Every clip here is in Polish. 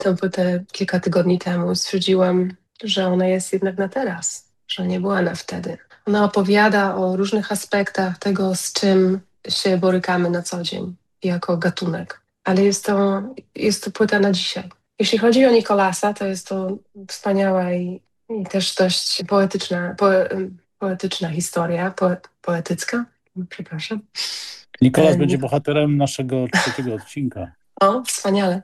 tę płytę kilka tygodni temu. Stwierdziłam, że ona jest jednak na teraz, że nie była na wtedy. Ona opowiada o różnych aspektach tego, z czym się borykamy na co dzień jako gatunek. Ale jest to płyta na dzisiaj. Jeśli chodzi o Nicolasa, to jest to wspaniała i też dość poetyczna historia, poetycka, przepraszam. Nikolas E, będzie Niko- bohaterem naszego trzeciego odcinka. O, wspaniale.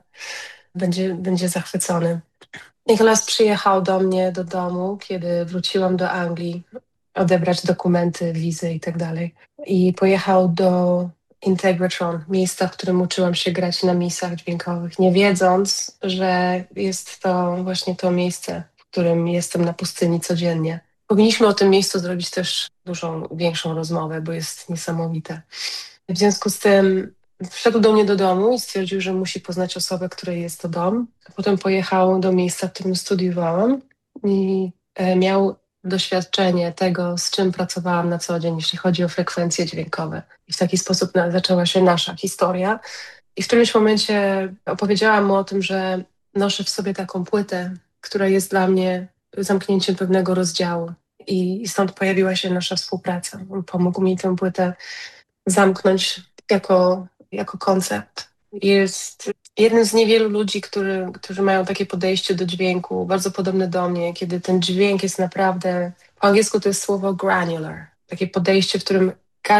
Będzie zachwycony. Nicholas przyjechał do mnie do domu, kiedy wróciłam do Anglii, odebrać dokumenty, wizy i tak dalej. I pojechał do Integratron, miejsca, w którym uczyłam się grać na misach dźwiękowych, nie wiedząc, że jest to właśnie to miejsce, w którym jestem na pustyni codziennie. Powinniśmy o tym miejscu zrobić też dużą, większą rozmowę, bo jest niesamowite. W związku z tym wszedł do mnie do domu i stwierdził, że musi poznać osobę, której jest to dom. A potem pojechał do miejsca, w którym studiowałam i miał doświadczenie tego, z czym pracowałam na co dzień, jeśli chodzi o frekwencje dźwiękowe. I w taki sposób zaczęła się nasza historia. I w którymś momencie opowiedziałam mu o tym, że noszę w sobie taką płytę, która jest dla mnie zamknięciem pewnego rozdziału. I stąd pojawiła się nasza współpraca. On pomógł mi tę płytę zamknąć jako koncept. Jest jednym z niewielu ludzi, którzy mają takie podejście do dźwięku, bardzo podobne do mnie, kiedy ten dźwięk jest naprawdę, po angielsku to jest słowo granular, takie podejście, w którym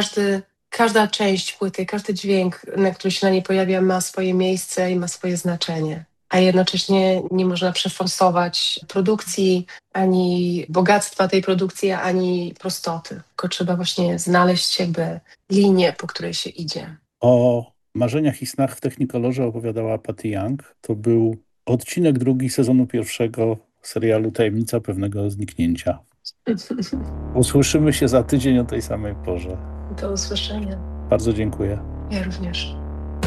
każda część płyty, każdy dźwięk, który się na niej pojawia, ma swoje miejsce i ma swoje znaczenie. A jednocześnie nie można przeforsować produkcji, ani bogactwa tej produkcji, ani prostoty. Tylko trzeba właśnie znaleźć jakby linię, po której się idzie. O marzeniach i snach w Technicolorze opowiadała Patty Young. To był odcinek drugi sezonu pierwszego serialu Tajemnica pewnego zniknięcia. Usłyszymy się za tydzień o tej samej porze. Do usłyszenia. Bardzo dziękuję. Ja również.